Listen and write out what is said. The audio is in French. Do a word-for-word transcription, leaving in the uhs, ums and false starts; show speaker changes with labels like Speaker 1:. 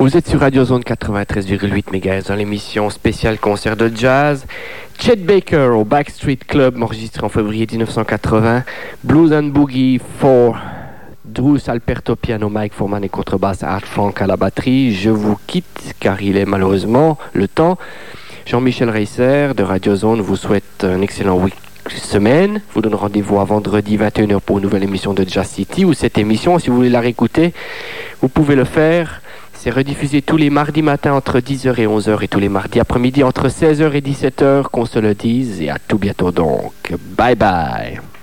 Speaker 1: Vous êtes sur Radio Zone quatre-vingt-treize virgule huit mégahertz dans l'émission spéciale concert de jazz. Chet Baker au Backstreet Club, enregistré en février dix-neuf cent quatre-vingts. Blues and Boogie for Drew Alperto piano, Mike Foreman et contrebasse, Art Frank à la batterie. Je vous quitte car il est malheureusement le temps. Jean-Michel Reisser de Radio Zone vous souhaite un excellent week semaine. Vous donne rendez-vous à vendredi vingt et une heures pour une nouvelle émission de Jazz City, ou cette émission, si vous voulez la réécouter, vous pouvez le faire. C'est rediffusé tous les mardis matins entre dix heures et onze heures et tous les mardis après-midi entre seize heures et dix-sept heures, qu'on se le dise, et à tout bientôt donc. Bye bye.